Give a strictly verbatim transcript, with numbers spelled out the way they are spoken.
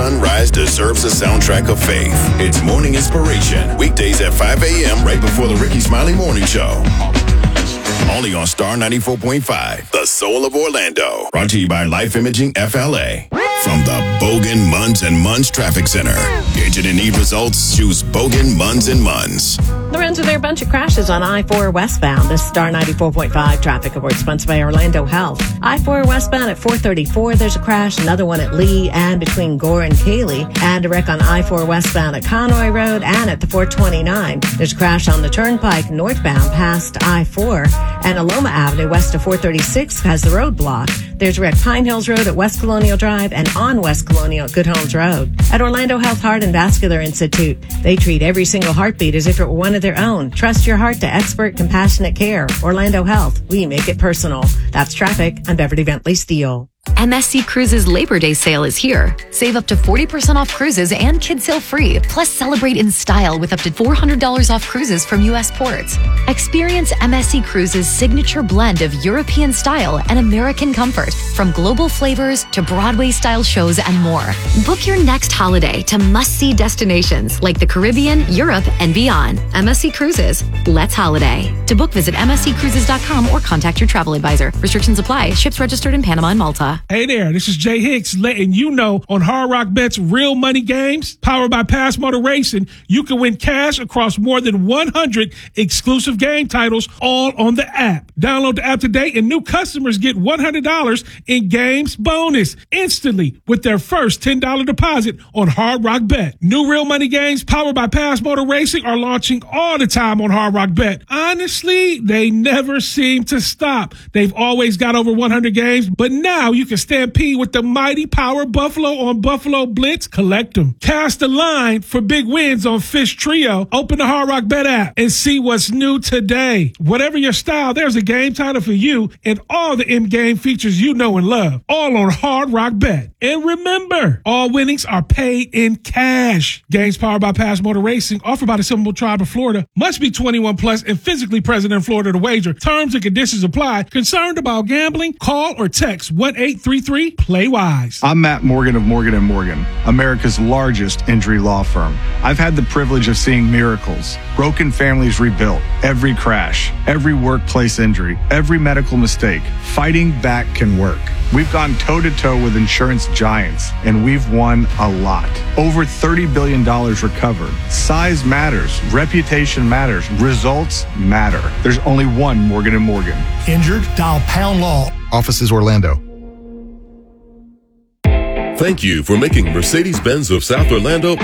Sunrise deserves a soundtrack of faith. It's morning inspiration. Weekdays at five a.m. right before the Ricky Smiley Morning Show. Only on Star ninety-four point five, the soul of Orlando. Brought to you by Life Imaging F L A. From the Bogan, Munns and Munns Traffic Center. Agent and need results, choose Bogan, Munns and Munns. Lorenzo, there are a bunch of crashes on I four westbound. This is Star ninety-four point five traffic report sponsored by Orlando Health. I four westbound at four thirty-four, there's a crash. Another one at Lee and between Gore and Cayley. And a wreck on I four westbound at Conroy Road and at the four twenty-nine. There's a crash on the Turnpike northbound past I four. And Aloma Avenue west of four thirty-six has the road blocked. There's a wreck Pine Hills Road at West Colonial Drive and on West Colonial at Good Homes Road. At Orlando Health Heart and Vascular Institute, they treat every single heartbeat as if it were one of their own. Trust your heart to expert, compassionate care. Orlando Health, we make it personal. That's traffic. I'm Beverly Bentley Steele. M S C Cruises Labor Day sale is here. Save up to forty percent off cruises and kids sail free. Plus celebrate in style with up to four hundred dollars off cruises from U S ports. Experience M S C Cruises' signature blend of European style and American comfort, from global flavors to Broadway-style shows and more. Book your next holiday to must-see destinations like the Caribbean, Europe, and beyond. M S C Cruises. Let's holiday. To book, visit m s c cruises dot com or contact your travel advisor. Restrictions apply. Ships registered in Panama and Malta. Hey there, this is Jay Hicks letting you know on Hard Rock Bet's Real Money Games, powered by Pass Motor Racing, you can win cash across more than one hundred exclusive game titles, all on the app. Download the app today and new customers get one hundred dollars in games bonus instantly with their first ten dollars deposit on Hard Rock Bet. New Real Money Games powered by Pass Motor Racing are launching all the time on Hard Rock Bet. Honestly, they never seem to stop. They've always got over one hundred games, but now you can stampede with the mighty Power Buffalo on Buffalo Blitz. Collect them. Cast a line for big wins on Fish Trio. Open the Hard Rock Bet app and see what's new today. Whatever your style, there's a game title for you and all the in-game features you know and love. All on Hard Rock Bet. And remember, all winnings are paid in cash. Games powered by Pass Motor Racing, offered by the Seminole Tribe of Florida. Must be twenty-one plus and physically present in Florida to wager. Terms and conditions apply. Concerned about gambling? Call or text one eight three three play wise. I'm Matt Morgan of Morgan and Morgan, America's largest injury law firm. I've had the privilege of seeing miracles, broken families rebuilt, every crash, every workplace injury, every medical mistake. Fighting back can work. We've gone toe-to-toe with insurance giants, and we've won a lot. Over thirty billion dollars recovered. Size matters. Reputation matters. Results matter. There's only one Morgan and Morgan. Injured? Dial Pound Law. Offices Orlando. Thank you for making Mercedes-Benz of South Orlando